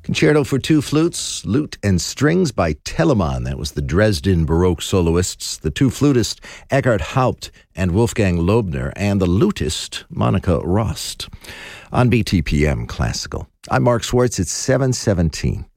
Concerto for two flutes, lute and strings by Telemann. That was the Dresden Baroque soloists, the two flutists Eckhard Haupt and Wolfgang Loebner, and the lutist Monika Rost. On BTPM Classical. I'm Mark Schwartz. It's 7:17.